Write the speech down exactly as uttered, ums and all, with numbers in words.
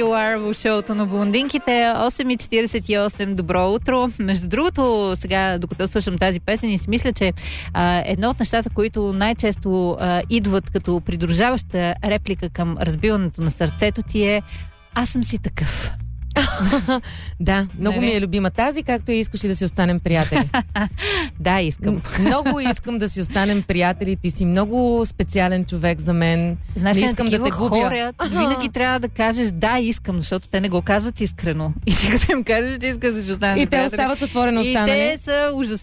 You Are в шоуто на блондинките. осем и четиридесет и осем. Добро утро. Между другото, сега, докато слушам тази песен и си мисля, че а, едно от нещата, които най-често а, идват като придружаваща реплика към разбиването на сърцето ти е: аз съм си такъв. Да, много Нали? ми е любима тази, както и искаш и да си останем приятели. Да, искам. Много искам да си останем приятели. Ти си много специален човек за мен. Знаеш, не не искам такива да те губя. хора винаги трябва да кажеш да, искам, защото те не го казват искрено. И ти като им кажеш, че искаш да си останем И те приятели, остават с отворена и уста, нали? те са ужас.